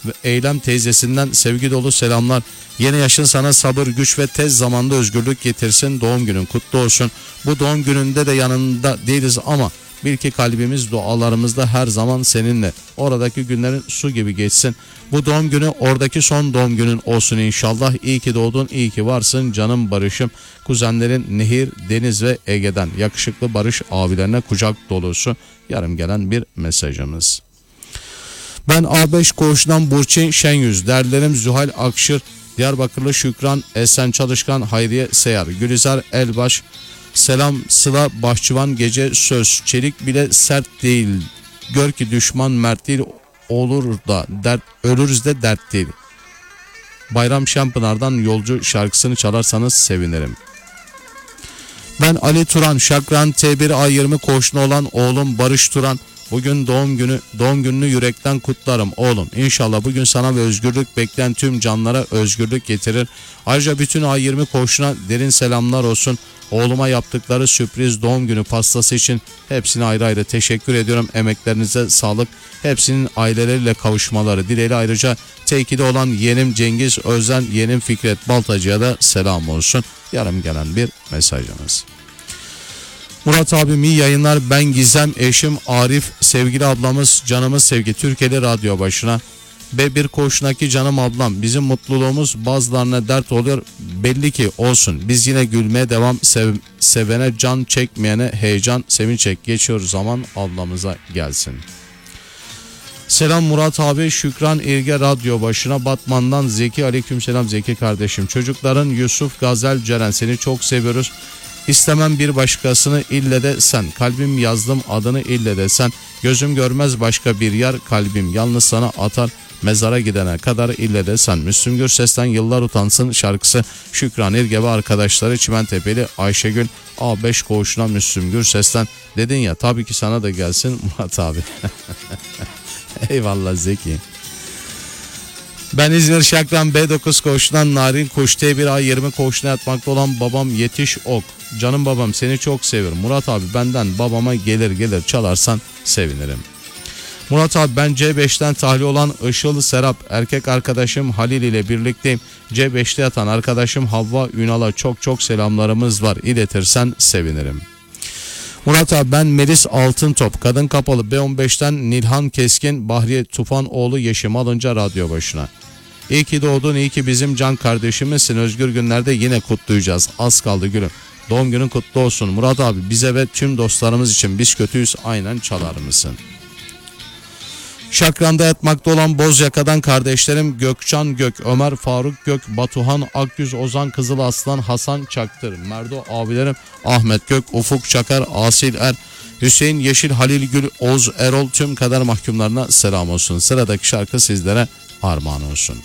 ve Eylem teyzesinden sevgi dolu selamlar. Yeni yaşın sana sabır, güç ve tez zamanda özgürlük getirsin. Doğum günün kutlu olsun. Bu doğum gününde de yanında değiliz ama bil ki kalbimiz dualarımızda her zaman seninle. Oradaki günlerin su gibi geçsin. Bu doğum günü oradaki son doğum günün olsun inşallah. İyi ki doğdun, iyi ki varsın canım Barış'ım. Kuzenlerin Nehir, Deniz ve Ege'den yakışıklı Barış abilerine kucak dolusu yarım gelen bir mesajımız. Ben A5 koğuşundan Burçin Şenyüz, derlerim Zühal Akşır, Diyarbakırlı Şükran, Esen Çalışkan, Hayriye Seyar, Gülizar Elbaş, selam Sıla Bahçıvan, gece söz, çelik bile sert değil, gör ki düşman mert değil, olur da dert, ölürüz de dert değil. Bayram Şempınar'dan Yolcu şarkısını çalarsanız sevinirim. Ben Ali Turan, Şakran T1 A20 koğuşuna olan oğlum Barış Turan. Bugün doğum gününü yürekten kutlarım oğlum. İnşallah bugün sana ve özgürlük bekleyen tüm canlara özgürlük getirir. Ayrıca bütün A20 koğuşuna derin selamlar olsun. Oğluma yaptıkları sürpriz doğum günü pastası için hepsine ayrı ayrı teşekkür ediyorum. Emeklerinize sağlık. Hepsinin aileleriyle kavuşmaları dileğiyle, ayrıca T2'de olan yeğenim Cengiz Özden, yeğenim Fikret Baltacı'ya da selam olsun. Yarım gelen bir mesajımız. Murat abim iyi yayınlar, ben Gizem, eşim Arif, sevgili ablamız canımız Sevgi Türkiye'li radyo başına. B1 koğuşundaki canım ablam, bizim mutluluğumuz bazılarına dert oluyor, belli ki olsun. Biz yine gülmeye devam, sevene can, çekmeyene heyecan, sevinç çek. Geçiyor zaman, ablamıza gelsin. Selam Murat abi, Şükran İrge radyo başına, Batman'dan Zeki, aleykümselam Zeki kardeşim. Çocukların Yusuf, Gazel, Ceren, seni çok seviyoruz. İstemem bir başkasını, ille de sen. Kalbim yazdım adını, ille de sen. Gözüm görmez başka bir yer, kalbim yalnız sana atar. Mezara gidene kadar ille de sen. Müslüm Gürses'ten Yıllar Utansın şarkısı. Şükran İrge ve arkadaşları Çimentepe'li Ayşegül A5 koğuşuna Müslüm Gürses'ten. Dedin ya, tabii ki sana da gelsin Murat abi. Eyvallah Zeki. Ben İzmir Şakran B9 koğuşundan Narin Kuş, T1 A20 koğuşuna yatmakta olan babam Yetiş Ok. Canım babam, seni çok seviyorum. Murat abi, benden babama gelir çalarsan sevinirim. Murat abi, ben C5'ten tahliye olan Işıl Serap, erkek arkadaşım Halil ile birlikteyim. C5'te yatan arkadaşım Havva Ünal'a çok selamlarımız var. İletirsen sevinirim. Murat abi, ben Melis Altıntop, kadın kapalı B15'ten Nilhan Keskin, Bahriye Tufanoğlu Yeşim alınca radyo başına. İyi ki doğdun, iyi ki bizim can kardeşimizsin. Özgür günlerde yine kutlayacağız. Az kaldı gülüm. Doğum günün kutlu olsun. Murat abi, bize ve tüm dostlarımız için biz kötüyüz aynen çalar mısın? Şakran'da yatmakta olan Bozyaka'dan kardeşlerim Gökçan Gök, Ömer Faruk Gök, Batuhan Akgüz, Ozan Kızıl Aslan, Hasan Çaktır, Merdo abilerim Ahmet Gök, Ufuk Çakar, Asil Er, Hüseyin Yeşil, Halil Gül, Oğuz Erol, tüm kader mahkumlarına selam olsun. Sıradaki şarkı sizlere armağan olsun.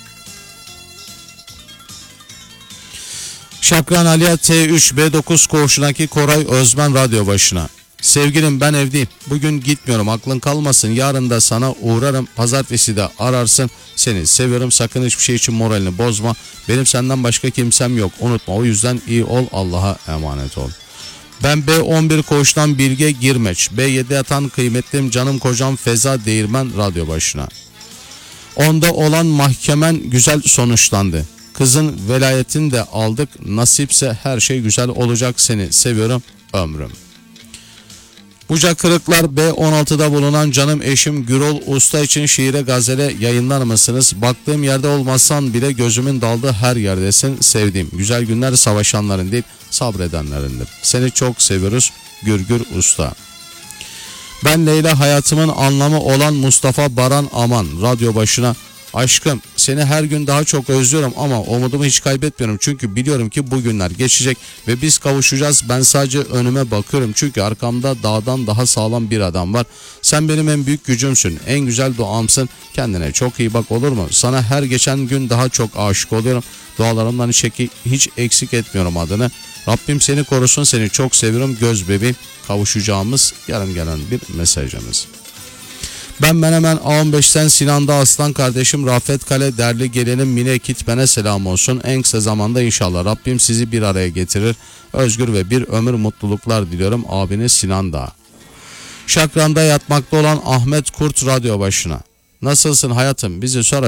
Şakran Aliye T3 B9 koğuşundaki Koray Özmen radyo başına. Sevgilim, ben evdeyim. Bugün gitmiyorum, aklın kalmasın. Yarın da sana uğrarım. Pazartesi de ararsın. Seni seviyorum. Sakın hiçbir şey için moralini bozma. Benim senden başka kimsem yok. Unutma. O yüzden iyi ol. Allah'a emanet ol. Ben B11 koğuştan Bilge Girmeç. B7 yatan kıymetlim canım kocam Feza Değirmen radyo başına. Onda olan mahkemen güzel sonuçlandı. Kızın velayetini de aldık. Nasipse her şey güzel olacak. Seni seviyorum ömrüm. Bucak Kırıklar B16'da bulunan canım eşim Gürol Usta için şiire gazele yayınlar mısınız? Baktığım yerde olmasan bile gözümün daldığı her yerdesin. Sevdiğim güzel günler savaşanların değil, sabredenlerindir. Seni çok seviyoruz Gürgür Usta. Ben Leyla, hayatımın anlamı olan Mustafa Baran Aman radyo başına. Aşkım, seni her gün daha çok özlüyorum ama umudumu hiç kaybetmiyorum. Çünkü biliyorum ki bu günler geçecek ve biz kavuşacağız. Ben sadece önüme bakıyorum çünkü arkamda dağdan daha sağlam bir adam var. Sen benim en büyük gücümsün, en güzel duamsın. Kendine çok iyi bak, olur mu? Sana her geçen gün daha çok aşık oluyorum. Dualarımdan hiç eksik etmiyorum adını. Rabbim seni korusun, seni çok seviyorum göz bebeğim. Kavuşacağımız yarın gelen bir mesajımız. Ben Menemen A15'ten Sinan'da Aslan kardeşim Rafet Kale, derli gelenim Mine Kitmen'e selam olsun. En kısa zamanda inşallah Rabbim sizi bir araya getirir. Özgür ve bir ömür mutluluklar diliyorum abiniz Sinan Dağ. Şakran'da yatmakta olan Ahmet Kurt radyo başına. Nasılsın hayatım? Bizi sonra